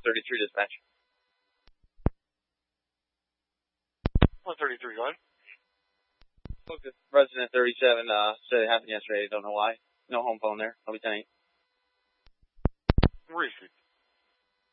133 dispatch. 133, go ahead. Spoke to resident 37, said it happened yesterday, don't know why. No home phone there, I'll be telling you. Repeat.